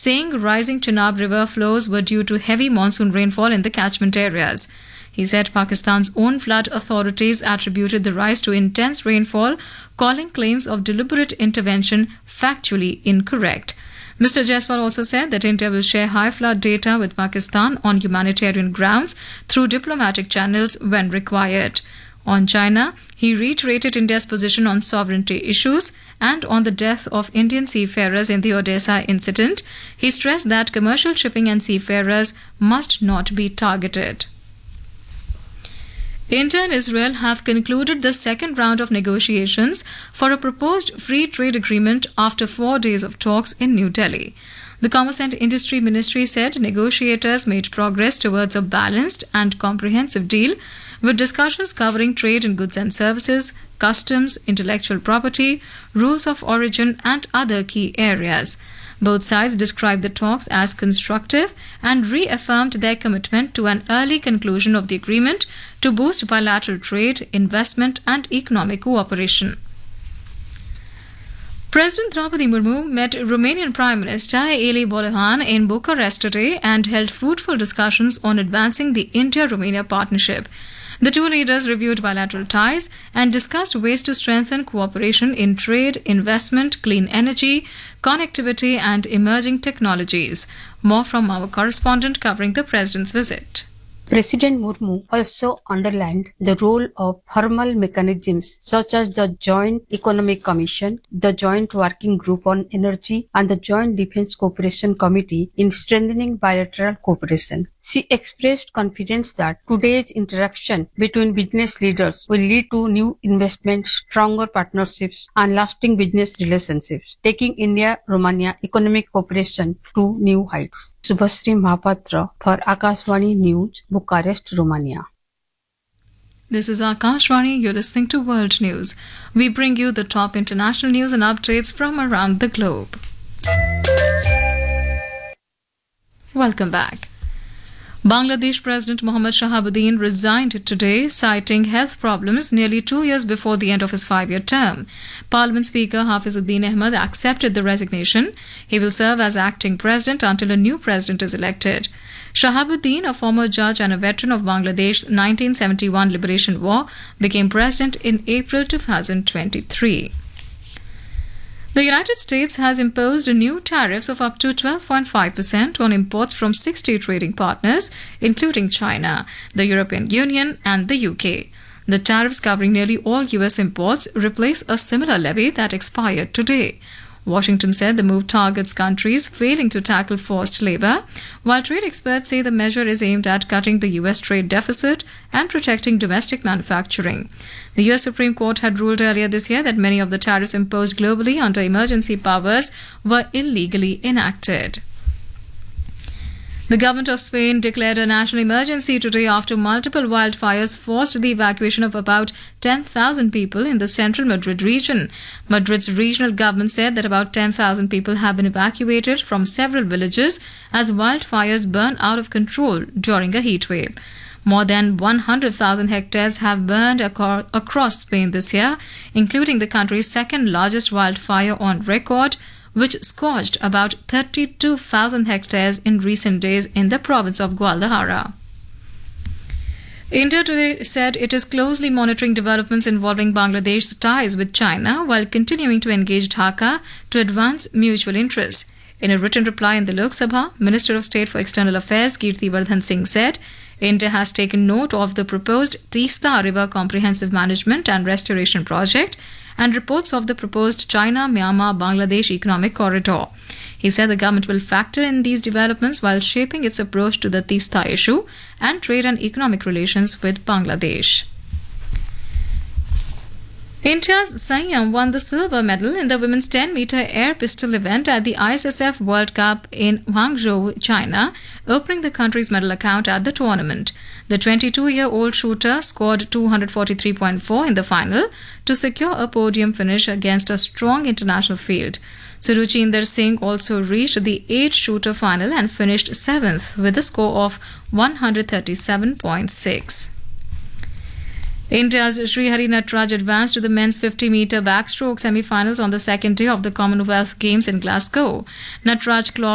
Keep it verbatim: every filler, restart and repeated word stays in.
saying rising Chenab River flows were due to heavy monsoon rainfall in the catchment areas. He said Pakistan's own flood authorities attributed the rise to intense rainfall, calling claims of deliberate intervention factually incorrect. Mister Jaiswal also said that India will share high flood data with Pakistan on humanitarian grounds through diplomatic channels when required. On China, he reiterated India's position on sovereignty issues and on the death of Indian seafarers in the Odessa incident. He stressed that commercial shipping and seafarers must not be targeted. India and Israel have concluded the second round of negotiations for a proposed free trade agreement after four days of talks in New Delhi. The Commerce and Industry Ministry said negotiators made progress towards a balanced and comprehensive deal, with discussions covering trade in goods and services, customs, intellectual property, rules of origin, and other key areas. Both sides described the talks as constructive and reaffirmed their commitment to an early conclusion of the agreement to boost bilateral trade, investment, and economic cooperation. President Draupadi Murmu met Romanian Prime Minister Eli Bolohan in Bucharest today and held fruitful discussions on advancing the India-Romania partnership. The two leaders reviewed bilateral ties and discussed ways to strengthen cooperation in trade, investment, clean energy, connectivity, and emerging technologies. More from our correspondent covering the president's visit. President Murmu also underlined the role of formal mechanisms such as the Joint Economic Commission, the Joint Working Group on Energy, and the Joint Defence Cooperation Committee in strengthening bilateral cooperation. She expressed confidence that today's interaction between business leaders will lead to new investments, stronger partnerships, and lasting business relationships, taking India-Romania economic cooperation to new heights. Subhasri Mahapatra for Akashvani News, Bucharest, Romania. This is Akashvani. You're listening to World News. We bring you the top international news and updates from around the globe. Welcome back. Bangladesh President Mohammad Shahabuddin resigned today, citing health problems nearly two years before the end of his five-year term. Parliament Speaker Hafizuddin Ahmed accepted the resignation. He will serve as acting president until a new president is elected. Shahabuddin, a former judge and a veteran of Bangladesh's nineteen seventy-one Liberation War, became president in April two thousand twenty-three. The United States has imposed new tariffs of up to twelve point five percent on imports from sixty trading partners, including China, the European Union, and the U K. The tariffs covering nearly all U S imports replace a similar levy that expired today. Washington said the move targets countries failing to tackle forced labor, while trade experts say the measure is aimed at cutting the U S trade deficit and protecting domestic manufacturing. The U S Supreme Court had ruled earlier this year that many of the tariffs imposed globally under emergency powers were illegally enacted. The government of Spain declared a national emergency today after multiple wildfires forced the evacuation of about ten thousand people in the central Madrid region. Madrid's regional government said that about ten thousand people have been evacuated from several villages as wildfires burn out of control during a heatwave. More than one hundred thousand hectares have burned acro- across Spain this year, including the country's second largest wildfire on record, which scorched about thirty-two thousand hectares in recent days in the province of Guadalajara. India today said it is closely monitoring developments involving Bangladesh's ties with China while continuing to engage Dhaka to advance mutual interests. In a written reply in the Lok Sabha, Minister of State for External Affairs Kirti Vardhan Singh said India has taken note of the proposed Teesta River Comprehensive Management and Restoration Project and reports of the proposed China-Myanmar-Bangladesh Economic Corridor. He said the government will factor in these developments while shaping its approach to the Teesta issue and trade and economic relations with Bangladesh. India's Sanyam won the silver medal in the women's ten meter air pistol event at the I S S F World Cup in Hangzhou, China, opening the country's medal account at the tournament. The twenty-two-year-old shooter scored two forty-three point four in the final to secure a podium finish against a strong international field. Suruchinder Singh also reached the eight-shooter final and finished seventh with a score of one thirty-seven point six. India's Srihari Natraj advanced to the men's fifty meter backstroke semi-finals on the second day of the Commonwealth Games in Glasgow. Natraj clocked